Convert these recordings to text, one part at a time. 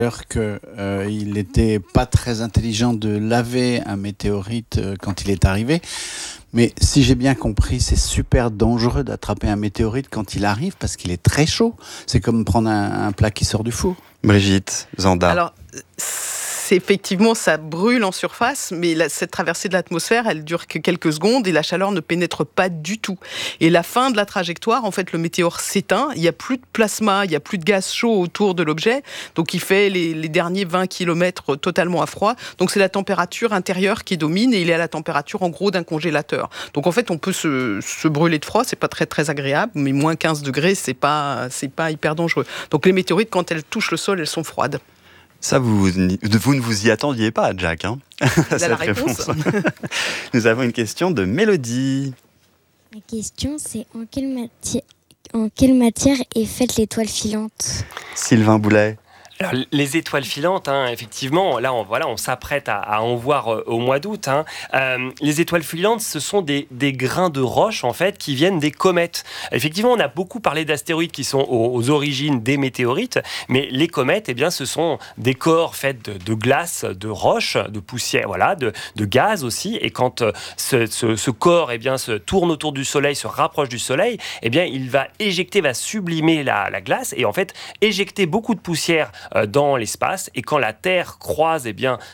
qu'il n'était pas très intelligent de laver un météorite quand il est arrivé. Mais si j'ai bien compris, c'est super dangereux d'attraper un météorite quand il arrive parce qu'il est très chaud. C'est comme prendre un plat qui sort du four. Brigitte Zanda. Alors, effectivement, ça brûle en surface, mais cette traversée de l'atmosphère, elle dure que quelques secondes et la chaleur ne pénètre pas du tout. Et la fin de la trajectoire, en fait, le météore s'éteint, il n'y a plus de plasma, il n'y a plus de gaz chaud autour de l'objet, donc il fait les derniers 20 km totalement à froid. Donc c'est la température intérieure qui domine et il est à la température, en gros, d'un congélateur. Donc en fait, on peut se brûler de froid, c'est pas très, très agréable, mais moins 15 degrés, c'est pas hyper dangereux. Donc les météorites, quand elles touchent le sol, elles sont froides. Ça, vous ne vous y attendiez pas, Jack, hein, à cette réponse. Nous avons une question de Mélodie. La question, c'est en quelle matière est faite l'étoile filante ? Sylvain Boulet. Alors, les étoiles filantes, effectivement, là, on s'apprête à en voir au mois d'août. Les étoiles filantes, ce sont des grains de roche, en fait, qui viennent des comètes. Effectivement, on a beaucoup parlé d'astéroïdes qui sont aux origines des météorites, mais les comètes, eh bien, ce sont des corps faits de glace, de roche, de poussière, voilà, de gaz aussi. Et quand ce corps, eh bien, se tourne autour du Soleil, se rapproche du Soleil, eh bien, il va sublimer la glace et, en fait, éjecter beaucoup de poussière dans l'espace, et quand la Terre croise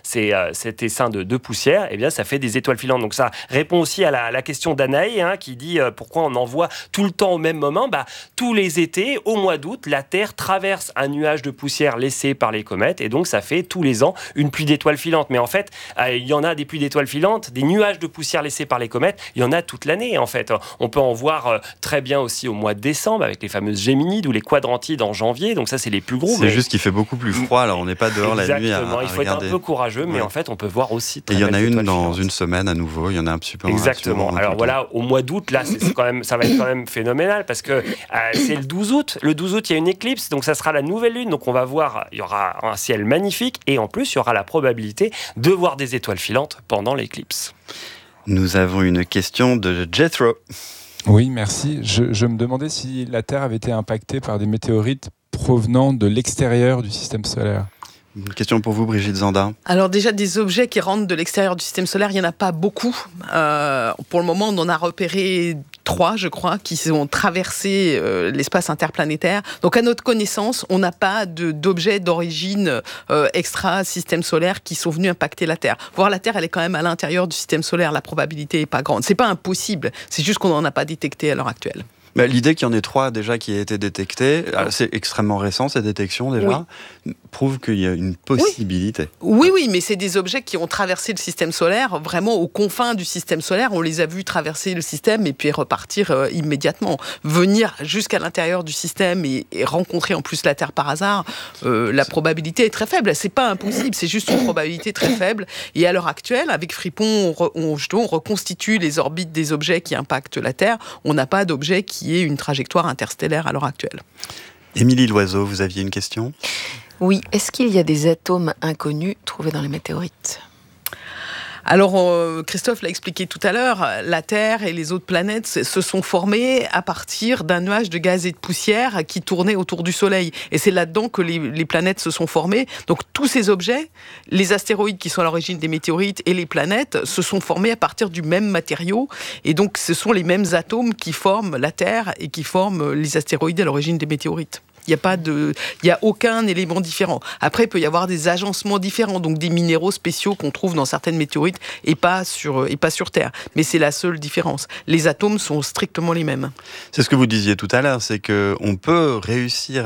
cet essaim de poussière, eh bien, ça fait des étoiles filantes. Donc ça répond aussi à la question d'Anaï, qui dit pourquoi on en voit tout le temps au même moment. Tous les étés, au mois d'août, la Terre traverse un nuage de poussière laissé par les comètes, et donc ça fait tous les ans une pluie d'étoiles filantes. Mais en fait, il y en a des pluies d'étoiles filantes, des nuages de poussière laissés par les comètes, il y en a toute l'année en fait. On peut en voir très bien aussi au mois de décembre avec les fameuses Géminides ou les Quadrantides en janvier, donc ça c'est les plus gros. C'est juste qu'il fait beaucoup plus froid, alors on n'est pas dehors la nuit à il faut regarder. être un peu courageux, mais en fait on peut voir aussi très et il y en a une dans filantes. Une semaine à nouveau, il y en a un petit peu. Exactement. Alors voilà, au mois d'août, là, ça va être quand même phénoménal parce que c'est le 12 août. Le 12 août, il y a une éclipse, donc ça sera la nouvelle lune. Donc on va voir, il y aura un ciel magnifique et en plus, il y aura la probabilité de voir des étoiles filantes pendant l'éclipse. Nous avons une question de Jethro. Oui, merci. Je me demandais si la Terre avait été impactée par des météorites provenant de l'extérieur du système solaire. Une question pour vous, Brigitte Zanda. Alors déjà, des objets qui rentrent de l'extérieur du système solaire, il n'y en a pas beaucoup. Pour le moment, on en a repéré 3, je crois, qui ont traversé l'espace interplanétaire. Donc à notre connaissance, on n'a pas d'objets d'origine extra-système solaire qui sont venus impacter la Terre. Voir la Terre, elle est quand même à l'intérieur du système solaire, la probabilité n'est pas grande. C'est pas impossible, c'est juste qu'on n'en a pas détecté à l'heure actuelle. L'idée qu'il y en ait 3 déjà qui aient été détectés, c'est extrêmement récent ces détections déjà, prouve qu'il y a une possibilité. Oui, mais c'est des objets qui ont traversé le système solaire, vraiment aux confins du système solaire. On les a vus traverser le système et puis repartir immédiatement. Venir jusqu'à l'intérieur du système et rencontrer en plus la Terre par hasard, la probabilité est très faible. C'est pas impossible, c'est juste une probabilité très faible. Et à l'heure actuelle, avec Fripon, on reconstitue les orbites des objets qui impactent la Terre. On n'a pas d'objet qui ait une trajectoire interstellaire à l'heure actuelle. Émilie Loiseau, vous aviez une question ? Oui, est-ce qu'il y a des atomes inconnus trouvés dans les météorites ? Alors, Christophe l'a expliqué tout à l'heure, la Terre et les autres planètes se sont formées à partir d'un nuage de gaz et de poussière qui tournait autour du Soleil. Et c'est là-dedans que les planètes se sont formées. Donc, tous ces objets, les astéroïdes qui sont à l'origine des météorites et les planètes, se sont formés à partir du même matériau. Et donc, ce sont les mêmes atomes qui forment la Terre et qui forment les astéroïdes à l'origine des météorites. Il n'y a aucun élément différent. Après, il peut y avoir des agencements différents, donc des minéraux spéciaux qu'on trouve dans certaines météorites et pas sur Terre. Mais c'est la seule différence. Les atomes sont strictement les mêmes. C'est ce que vous disiez tout à l'heure, c'est qu'on peut réussir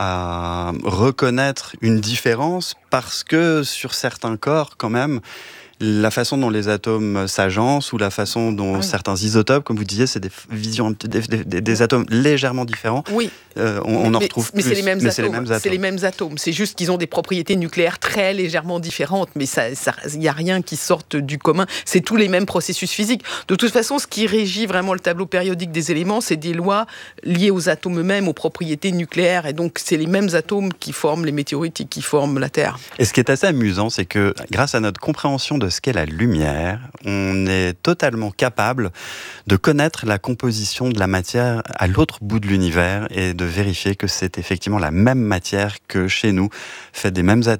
à reconnaître une différence parce que sur certains corps, quand même, la façon dont les atomes s'agencent ou la façon dont certains isotopes, comme vous disiez, c'est des atomes légèrement différents. Oui. On en retrouve plus. Mais c'est les mêmes atomes. C'est les mêmes atomes. C'est juste qu'ils ont des propriétés nucléaires très légèrement différentes, mais il n'y a rien qui sorte du commun. C'est tous les mêmes processus physiques. De toute façon, ce qui régit vraiment le tableau périodique des éléments, c'est des lois liées aux atomes eux-mêmes, aux propriétés nucléaires. Et donc, c'est les mêmes atomes qui forment les météorites et qui forment la Terre. Et ce qui est assez amusant, c'est que grâce à notre compréhension de ce qu'est la lumière, on est totalement capable de connaître la composition de la matière à l'autre bout de l'univers et de vérifier que c'est effectivement la même matière que chez nous, faite des mêmes atomes